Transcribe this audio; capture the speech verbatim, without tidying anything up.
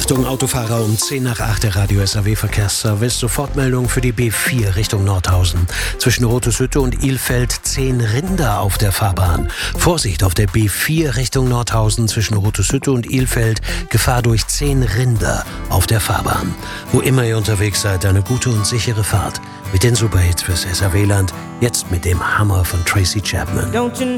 Achtung, Autofahrer, um zehn nach acht der Radio S A W Verkehrsservice. Sofortmeldung für die B vier Richtung Nordhausen. Zwischen Roteshütte und Ilfeld zehn Rinder auf der Fahrbahn. Vorsicht auf der B vier Richtung Nordhausen zwischen Roteshütte und Ilfeld. Gefahr durch zehn Rinder auf der Fahrbahn. Wo immer ihr unterwegs seid, eine gute und sichere Fahrt. Mit den Superhits fürs S A W-Land. Jetzt mit dem Hammer von Tracy Chapman.